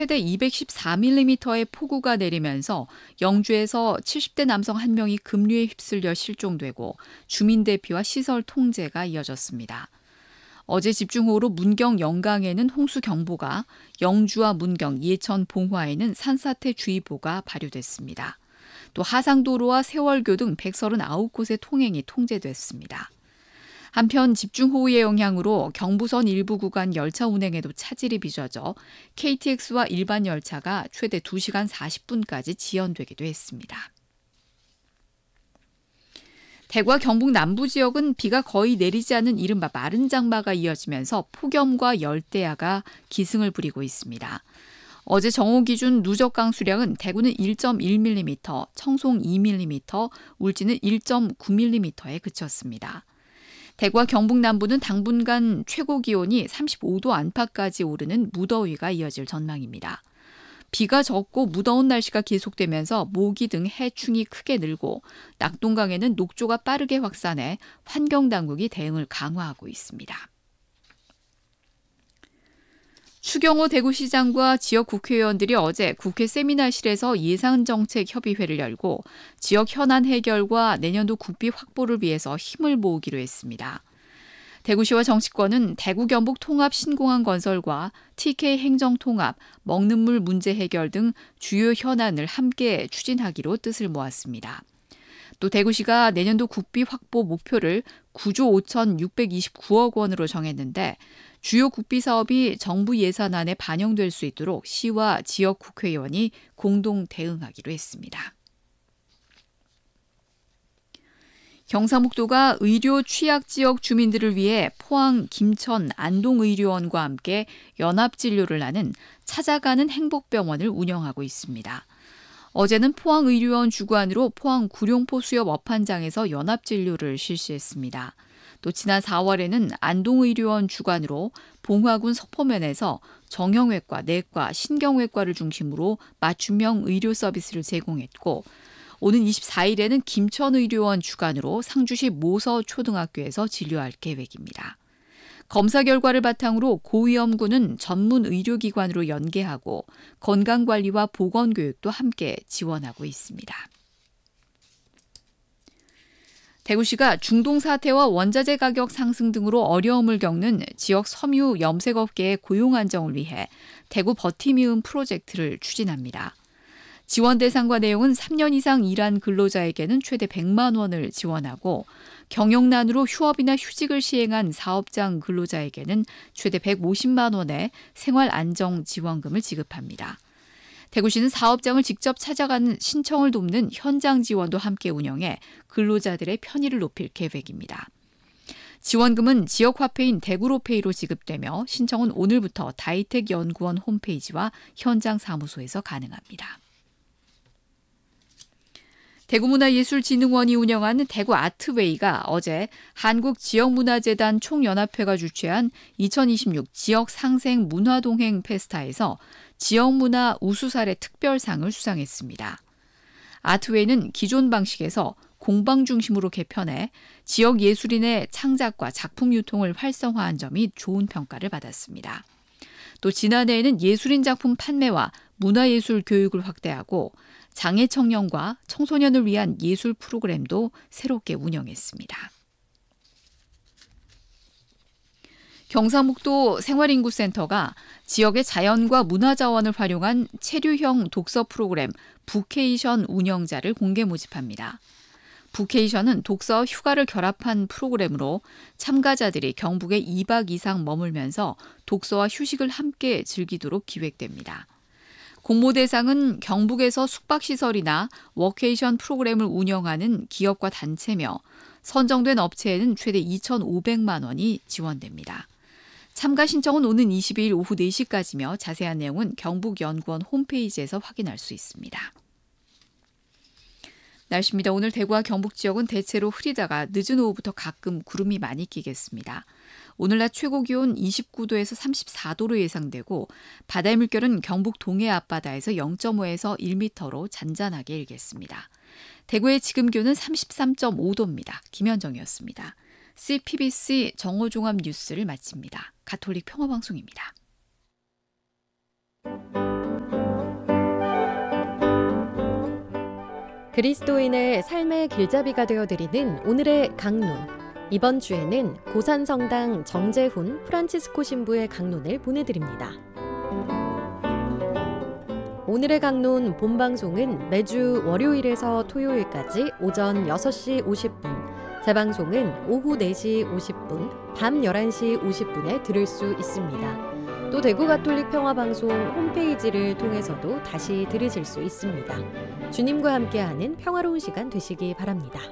최대 214mm의 폭우가 내리면서 영주에서 70대 남성 한 명이 급류에 휩쓸려 실종되고 주민 대피와 시설 통제가 이어졌습니다. 어제 집중호우로 문경 영강에는 홍수경보가, 영주와 문경, 예천 봉화에는 산사태주의보가 발효됐습니다. 또 하상도로와 세월교 등 139곳의 통행이 통제됐습니다. 한편 집중호우의 영향으로 경부선 일부 구간 열차 운행에도 차질이 빚어져 KTX와 일반 열차가 최대 2시간 40분까지 지연되기도 했습니다. 대구와 경북 남부 지역은 비가 거의 내리지 않는 이른바 마른 장마가 이어지면서 폭염과 열대야가 기승을 부리고 있습니다. 어제 정오 기준 누적 강수량은 대구는 1.1mm, 청송 2mm, 울진은 1.9mm에 그쳤습니다. 대구와 경북 남부는 당분간 최고 기온이 35도 안팎까지 오르는 무더위가 이어질 전망입니다. 비가 적고 무더운 날씨가 계속되면서 모기 등 해충이 크게 늘고 낙동강에는 녹조가 빠르게 확산해 환경당국이 대응을 강화하고 있습니다. 추경호 대구시장과 지역 국회의원들이 어제 국회 세미나실에서 예산정책협의회를 열고 지역 현안 해결과 내년도 국비 확보를 위해서 힘을 모으기로 했습니다. 대구시와 정치권은 대구 경북 통합 신공항 건설과 TK 행정 통합, 먹는 물 문제 해결 등 주요 현안을 함께 추진하기로 뜻을 모았습니다. 또 대구시가 내년도 국비 확보 목표를 9조 5,629억 원으로 정했는데 주요 국비 사업이 정부 예산안에 반영될 수 있도록 시와 지역 국회의원이 공동 대응하기로 했습니다. 경상북도가 의료 취약 지역 주민들을 위해 포항, 김천, 안동의료원과 함께 연합진료를 하는 찾아가는 행복병원을 운영하고 있습니다. 어제는 포항의료원 주관으로 포항 구룡포 수협 업한장에서 연합진료를 실시했습니다. 또 지난 4월에는 안동의료원 주관으로 봉화군 서포면에서 정형외과, 내과, 신경외과를 중심으로 맞춤형 의료 서비스를 제공했고 오는 24일에는 김천의료원 주관으로 상주시 모서초등학교에서 진료할 계획입니다. 검사 결과를 바탕으로 고위험군은 전문 의료기관으로 연계하고 건강관리와 보건교육도 함께 지원하고 있습니다. 대구시가 중동 사태와 원자재 가격 상승 등으로 어려움을 겪는 지역 섬유 염색업계의 고용 안정을 위해 대구 버티미움 프로젝트를 추진합니다. 지원 대상과 내용은 3년 이상 일한 근로자에게는 최대 100만 원을 지원하고 경영난으로 휴업이나 휴직을 시행한 사업장 근로자에게는 최대 150만 원의 생활안정지원금을 지급합니다. 대구시는 사업장을 직접 찾아가는 신청을 돕는 현장 지원도 함께 운영해 근로자들의 편의를 높일 계획입니다. 지원금은 지역 화폐인 대구로페이로 지급되며 신청은 오늘부터 다이텍 연구원 홈페이지와 현장 사무소에서 가능합니다. 대구문화예술진흥원이 운영하는 대구 아트웨이가 어제 한국지역문화재단 총연합회가 주최한 2026 지역상생 문화동행 페스타에서 지역문화 우수사례 특별상을 수상했습니다. 아트웨이는 기존 방식에서 공방 중심으로 개편해 지역 예술인의 창작과 작품 유통을 활성화한 점이 좋은 평가를 받았습니다. 또 지난해에는 예술인 작품 판매와 문화예술 교육을 확대하고 장애 청년과 청소년을 위한 예술 프로그램도 새롭게 운영했습니다. 경상북도 생활인구센터가 지역의 자연과 문화자원을 활용한 체류형 독서 프로그램 부케이션 운영자를 공개 모집합니다. 부케이션은 독서와 휴가를 결합한 프로그램으로 참가자들이 경북에 2박 이상 머물면서 독서와 휴식을 함께 즐기도록 기획됩니다. 공모 대상은 경북에서 숙박시설이나 워케이션 프로그램을 운영하는 기업과 단체며 선정된 업체에는 최대 2,500만 원이 지원됩니다. 참가 신청은 오는 22일 오후 4시까지며 자세한 내용은 경북연구원 홈페이지에서 확인할 수 있습니다. 날씨입니다. 오늘 대구와 경북 지역은 대체로 흐리다가 늦은 오후부터 가끔 구름이 많이 끼겠습니다. 오늘 낮 최고 기온 29도에서 34도로 예상되고 바다의 물결은 경북 동해 앞바다에서 0.5에서 1m로 잔잔하게 일겠습니다. 대구의 지금 기온은 33.5도입니다. 김현정이었습니다. CPBC 정오종합 뉴스를 마칩니다. 가톨릭 평화방송입니다. 그리스도인의 삶의 길잡이가 되어드리는 오늘의 강론. 이번 주에는 고산성당 정재훈 프란치스코 신부의 강론을 보내드립니다. 오늘의 강론 본방송은 매주 월요일에서 토요일까지 오전 6시 50분, 재방송은 오후 4시 50분, 밤 11시 50분에 들을 수 있습니다. 또 대구 가톨릭 평화방송 홈페이지를 통해서도 다시 들으실 수 있습니다. 주님과 함께하는 평화로운 시간 되시기 바랍니다.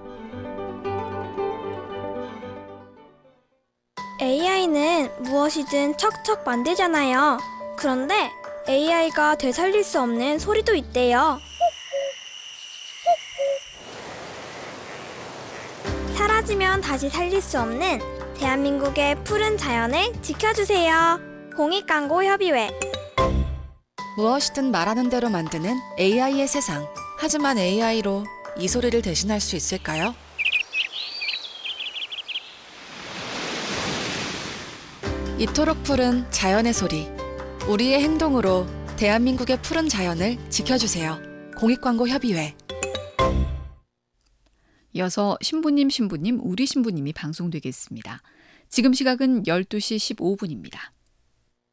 AI는 무엇이든 척척 만들잖아요. 그런데 AI가 되살릴 수 없는 소리도 있대요. 사라지면 다시 살릴 수 없는 대한민국의 푸른 자연을 지켜주세요. 공익광고협의회. 무엇이든 말하는 대로 만드는 AI의 세상. 하지만 AI로 이 소리를 대신할 수 있을까요? 이토록 푸른 자연의 소리. 우리의 행동으로 대한민국의 푸른 자연을 지켜주세요. 공익광고협의회. 이어서 신부님, 우리 신부님이 방송되겠습니다. 지금 시각은 12시 15분입니다.